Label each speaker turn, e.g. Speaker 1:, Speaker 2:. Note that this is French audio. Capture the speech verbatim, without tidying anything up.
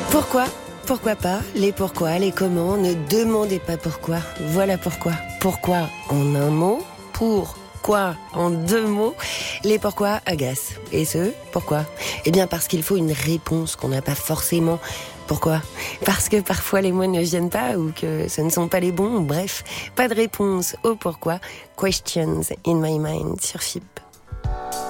Speaker 1: Pourquoi ? Pourquoi pas ? Les pourquoi, les comment, ne demandez pas pourquoi. Voilà pourquoi. Pourquoi en un mot ? Pourquoi en deux mots ? Les pourquoi agacent. Et ce, pourquoi ? Eh bien parce qu'il faut une réponse qu'on n'a pas forcément. Pourquoi ? Parce que parfois les mots ne viennent pas ou que ce ne sont pas les bons. Bref, pas de réponse au pourquoi. Questions in my mind sur F I P.